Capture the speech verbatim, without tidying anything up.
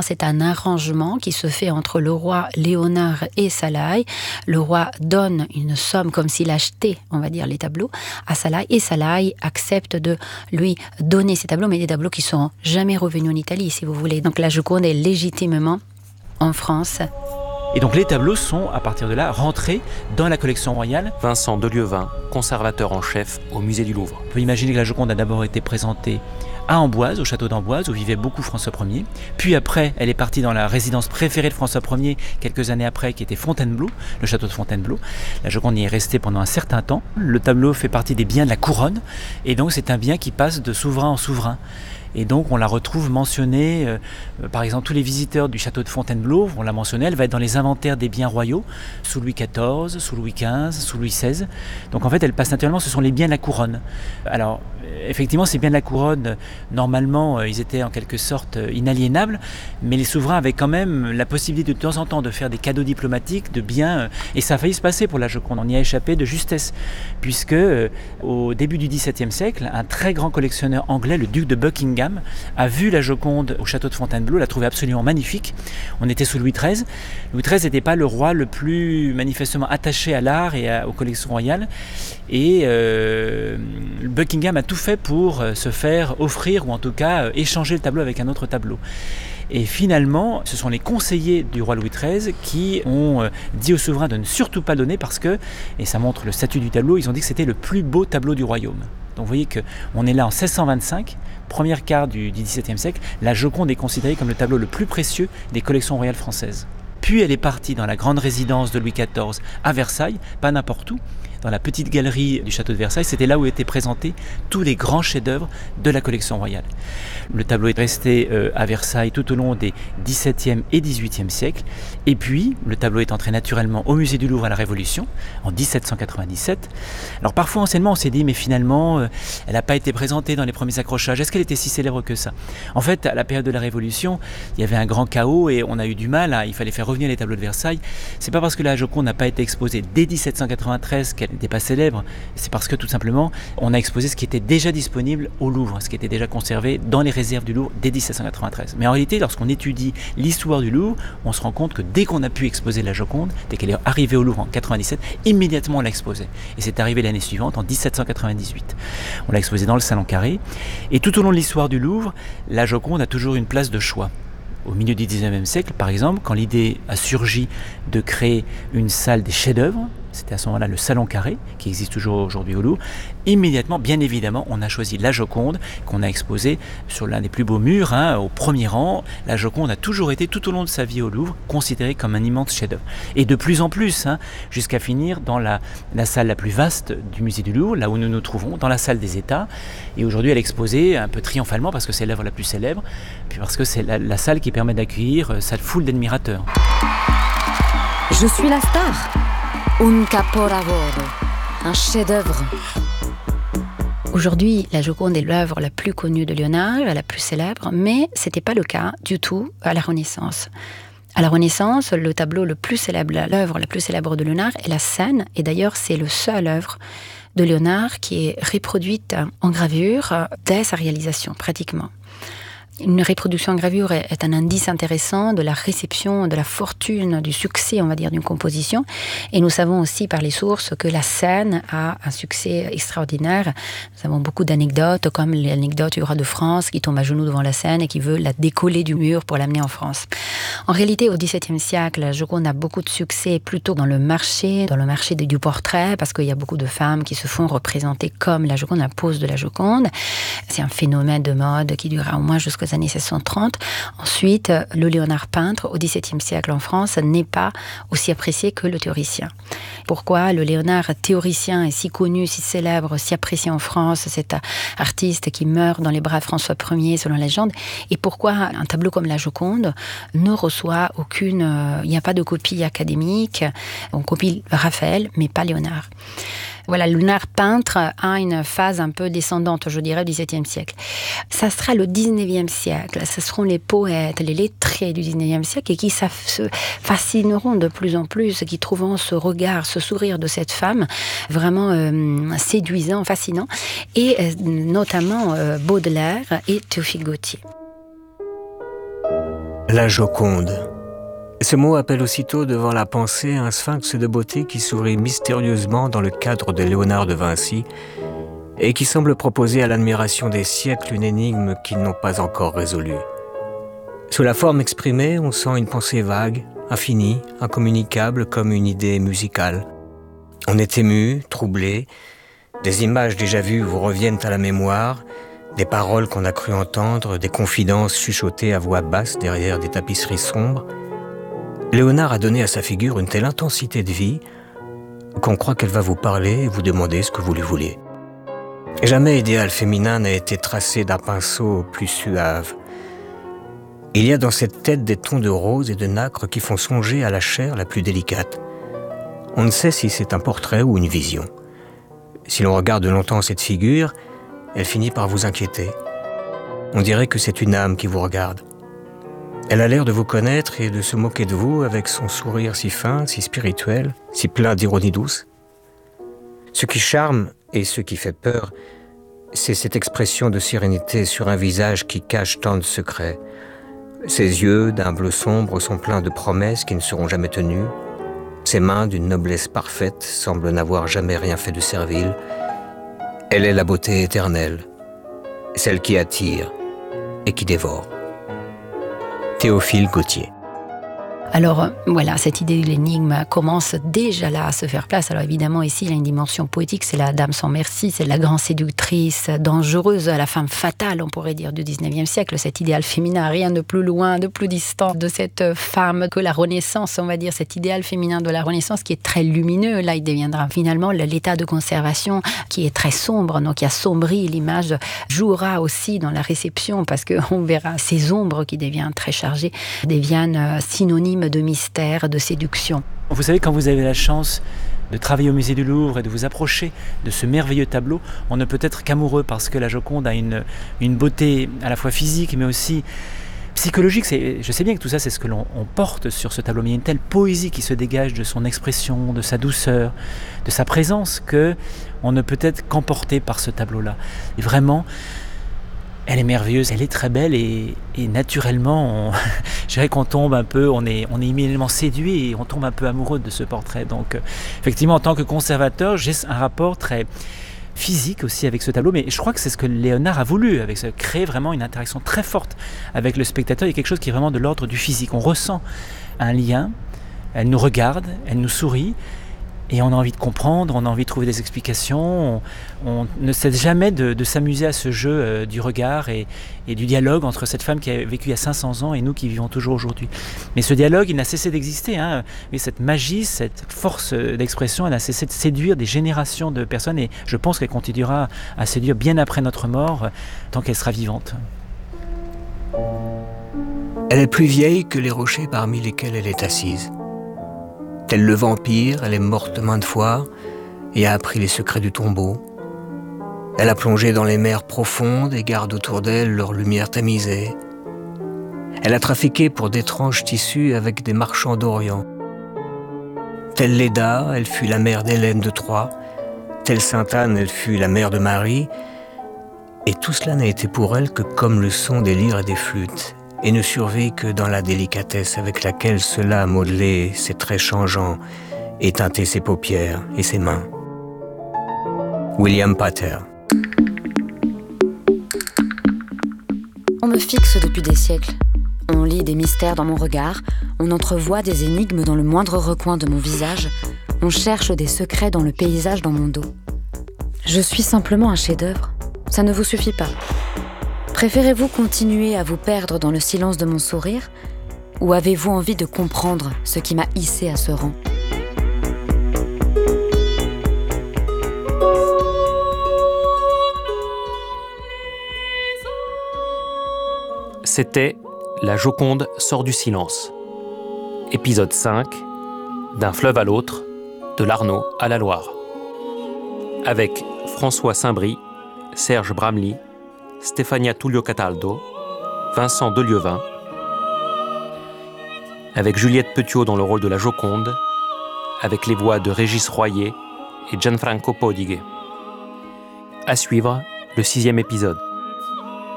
c'est un arrangement qui se fait entre le roi Léonard et Salaï. Le roi donne une somme comme s'il achetait, on va dire, les tableaux à Salaï, et Salaï accepte de lui donner ces tableaux, mais des tableaux qui ne sont jamais revenus en Italie, si vous voulez. Donc la Joconde est légitimement en France. Et donc les tableaux sont, à partir de là, rentrés dans la collection royale. Vincent Delieuvin, conservateur en chef au musée du Louvre. On peut imaginer que la Joconde a d'abord été présentée à Amboise, au château d'Amboise, où vivait beaucoup François Ier. Puis après, elle est partie dans la résidence préférée de François Ier, quelques années après, qui était Fontainebleau, le château de Fontainebleau. La Joconde y est restée pendant un certain temps. Le tableau fait partie des biens de la couronne, et donc c'est un bien qui passe de souverain en souverain. Et donc on la retrouve mentionnée, euh, par exemple tous les visiteurs du château de Fontainebleau vont la mentionner, elle va être dans les inventaires des biens royaux, sous Louis quatorze, sous Louis quinze, sous Louis seize. Donc en fait elle passe naturellement, ce sont les biens de la couronne. Alors effectivement ces biens de la couronne, normalement ils étaient en quelque sorte inaliénables, mais les souverains avaient quand même la possibilité de temps en temps de faire des cadeaux diplomatiques, de biens, et ça a failli se passer pour la Joconde, on y a échappé de justesse, puisque euh, au début du dix-septième siècle, un très grand collectionneur anglais, le duc de Buckingham, a vu la Joconde au château de Fontainebleau, l'a trouvée absolument magnifique. On était sous Louis treize. Louis treize n'était pas le roi le plus manifestement attaché à l'art et à, aux collections royales. Et euh, Buckingham a tout fait pour euh, se faire offrir, ou en tout cas euh, échanger le tableau avec un autre tableau. Et finalement, ce sont les conseillers du roi Louis treize qui ont euh, dit au souverain de ne surtout pas donner parce que, et ça montre le statut du tableau, ils ont dit que c'était le plus beau tableau du royaume. Donc vous voyez qu'on est là en seize cent vingt-cinq, première quart du, du dix-septième siècle, la Joconde est considérée comme le tableau le plus précieux des collections royales françaises. Puis elle est partie dans la grande résidence de Louis quatorze à Versailles, pas n'importe où, dans la petite galerie du château de Versailles, c'était là où étaient présentés tous les grands chefs-d'œuvre de la collection royale. Le tableau est resté euh, à Versailles tout au long des dix-septième et dix-huitième siècles, et puis le tableau est entré naturellement au musée du Louvre à la Révolution, en dix-sept cent quatre-vingt-dix-sept. Alors parfois anciennement on s'est dit, mais finalement, euh, elle n'a pas été présentée dans les premiers accrochages, est-ce qu'elle était si célèbre que ça? En fait, à la période de la Révolution, il y avait un grand chaos et on a eu du mal, à, il fallait faire revenir les tableaux de Versailles. C'est pas parce que la Joconde n'a pas été exposée dès dix-sept cent quatre-vingt-treize qu'elle n'était pas célèbre, c'est parce que tout simplement on a exposé ce qui était déjà disponible au Louvre, ce qui était déjà conservé dans les réserves du Louvre dès dix-sept cent quatre-vingt-treize. Mais en réalité, lorsqu'on étudie l'histoire du Louvre, on se rend compte que dès qu'on a pu exposer la Joconde, dès qu'elle est arrivée au Louvre en quatre-vingt-dix-sept, immédiatement on l'a exposée. Et c'est arrivé l'année suivante, en dix-sept cent quatre-vingt-dix-huit. On l'a exposée dans le Salon Carré. Et tout au long de l'histoire du Louvre, la Joconde a toujours une place de choix. Au milieu du dix-neuvième siècle, par exemple, quand l'idée a surgi de créer une salle des chefs-d'œuvre, c'était à ce moment-là le Salon Carré, qui existe toujours aujourd'hui au Louvre, immédiatement, bien évidemment, on a choisi la Joconde, qu'on a exposée sur l'un des plus beaux murs, hein, au premier rang. La Joconde a toujours été, tout au long de sa vie au Louvre, considérée comme un immense chef-d'œuvre. Et de plus en plus, hein, jusqu'à finir dans la, la salle la plus vaste du musée du Louvre, là où nous nous trouvons, dans la salle des États. Et aujourd'hui, elle est exposée un peu triomphalement, parce que c'est l'œuvre la plus célèbre, puis parce que c'est la, la salle qui permet d'accueillir euh, cette foule d'admirateurs. Je suis la star. Un capolavoro, un chef-d'œuvre. Aujourd'hui, la Joconde est l'œuvre la plus connue de Léonard, la plus célèbre, mais ce n'était pas le cas du tout à la Renaissance. À la Renaissance, le tableau le plus célèbre, l'œuvre la plus célèbre de Léonard est la Scène, et d'ailleurs c'est le seul œuvre de Léonard qui est reproduite en gravure dès sa réalisation, pratiquement. Une reproduction en gravure est un indice intéressant de la réception, de la fortune, du succès, on va dire, d'une composition. Et nous savons aussi par les sources que la scène a un succès extraordinaire. Nous avons beaucoup d'anecdotes, comme l'anecdote du roi de France qui tombe à genoux devant la scène et qui veut la décoller du mur pour l'amener en France. En réalité, au dix-septième siècle, la Joconde a beaucoup de succès plutôt dans le marché, dans le marché du portrait, parce qu'il y a beaucoup de femmes qui se font représenter comme la Joconde, la pose de la Joconde. C'est un phénomène de mode qui durera au moins jusqu'à années seize cent trente. Ensuite, le Léonard peintre, au dix-septième siècle en France, n'est pas aussi apprécié que le théoricien. Pourquoi le Léonard théoricien est si connu, si célèbre, si apprécié en France, cet artiste qui meurt dans les bras de François Ier, selon la légende, et pourquoi un tableau comme la Joconde ne reçoit aucune... Euh, il n'y a pas de copie académique, on copie Raphaël, mais pas Léonard. Voilà, le Léonard peintre a une phase un peu descendante, je dirais, au dix-septième siècle. Ça sera le dix-neuvième siècle. Ce seront les poètes, les lettrés du dix-neuvième siècle et qui se fascineront de plus en plus, qui trouveront ce regard, ce sourire de cette femme vraiment euh, séduisant, fascinant, et euh, notamment euh, Baudelaire et Théophile Gautier. La Joconde. Ce mot appelle aussitôt devant la pensée un sphinx de beauté qui sourit mystérieusement dans le cadre de Léonard de Vinci et qui semble proposer à l'admiration des siècles une énigme qu'ils n'ont pas encore résolue. Sous la forme exprimée, on sent une pensée vague, infinie, incommunicable comme une idée musicale. On est ému, troublé, des images déjà vues vous reviennent à la mémoire, des paroles qu'on a cru entendre, des confidences chuchotées à voix basse derrière des tapisseries sombres. Léonard a donné à sa figure une telle intensité de vie qu'on croit qu'elle va vous parler et vous demander ce que vous lui voulez. Jamais idéal féminin n'a été tracé d'un pinceau plus suave. Il y a dans cette tête des tons de rose et de nacre qui font songer à la chair la plus délicate. On ne sait si c'est un portrait ou une vision. Si l'on regarde longtemps cette figure, elle finit par vous inquiéter. On dirait que c'est une âme qui vous regarde. Elle a l'air de vous connaître et de se moquer de vous avec son sourire si fin, si spirituel, si plein d'ironie douce. Ce qui charme et ce qui fait peur, c'est cette expression de sérénité sur un visage qui cache tant de secrets. Ses yeux, d'un bleu sombre, sont pleins de promesses qui ne seront jamais tenues. Ses mains, d'une noblesse parfaite, semblent n'avoir jamais rien fait de servile. Elle est la beauté éternelle, celle qui attire et qui dévore. Théophile Gautier. Alors voilà, cette idée de l'énigme commence déjà là à se faire place. Alors évidemment ici il y a une dimension poétique, c'est la dame sans merci, c'est la grande séductrice, dangereuse, la femme fatale on pourrait dire du dix-neuvième siècle, cet idéal féminin, rien de plus loin, de plus distant de cette femme que la Renaissance, on va dire, cet idéal féminin de la Renaissance qui est très lumineux. Là il deviendra finalement l'état de conservation qui est très sombre, donc il a sombri, l'image jouera aussi dans la réception parce qu'on verra ces ombres qui deviennent très chargées, deviennent synonymes de mystère, de séduction. Vous savez, quand vous avez la chance de travailler au musée du Louvre et de vous approcher de ce merveilleux tableau, on ne peut être qu'amoureux parce que la Joconde a une, une beauté à la fois physique mais aussi psychologique. C'est, je sais bien que tout ça c'est ce que l'on on porte sur ce tableau, mais il y a une telle poésie qui se dégage de son expression, de sa douceur, de sa présence, que on ne peut être qu'emporté par ce tableau-là. Et vraiment, elle est merveilleuse, elle est très belle et, et naturellement, on, je dirais qu'on tombe un peu, on est, on est immédiatement séduit et on tombe un peu amoureux de ce portrait. Donc euh, effectivement, en tant que conservateur, j'ai un rapport très physique aussi avec ce tableau, mais je crois que c'est ce que Léonard a voulu, avec ce, créer vraiment une interaction très forte avec le spectateur. Il y a quelque chose qui est vraiment de l'ordre du physique. On ressent un lien, elle nous regarde, elle nous sourit, et on a envie de comprendre, on a envie de trouver des explications. On, on ne cesse jamais de, de s'amuser à ce jeu euh, du regard et, et du dialogue entre cette femme qui a vécu il y a cinq cents ans et nous qui vivons toujours aujourd'hui. Mais ce dialogue, il n'a cessé d'exister. Hein. Mais cette magie, cette force d'expression, elle n'a cessé de séduire des générations de personnes et je pense qu'elle continuera à séduire bien après notre mort, euh, tant qu'elle sera vivante. Elle est plus vieille que les rochers parmi lesquels elle est assise. Tel le vampire, elle est morte maintes fois et a appris les secrets du tombeau. Elle a plongé dans les mers profondes et garde autour d'elle leur lumière tamisée. Elle a trafiqué pour d'étranges tissus avec des marchands d'Orient. Telle Léda, elle fut la mère d'Hélène de Troie. Telle Sainte-Anne, elle fut la mère de Marie. Et tout cela n'a été pour elle que comme le son des lyres et des flûtes, et ne survit que dans la délicatesse avec laquelle cela a modelé ses traits changeants et teinté ses paupières et ses mains. William Pater. On me fixe depuis des siècles. On lit des mystères dans mon regard, on entrevoit des énigmes dans le moindre recoin de mon visage, on cherche des secrets dans le paysage dans mon dos. Je suis simplement un chef-d'œuvre. Ça ne vous suffit pas. Préférez-vous continuer à vous perdre dans le silence de mon sourire ou avez-vous envie de comprendre ce qui m'a hissé à ce rang ? C'était La Joconde sort du silence. Épisode cinq, D'un fleuve à l'autre, de l'Arnaud à la Loire. Avec François Saint-Brie, Serge Bramley, Stefania Tullio Cataldo, Vincent Delieuvin, avec Juliette Petiot dans le rôle de la Joconde, avec les voix de Régis Royer et Gianfranco Podighe. À suivre, le sixième épisode.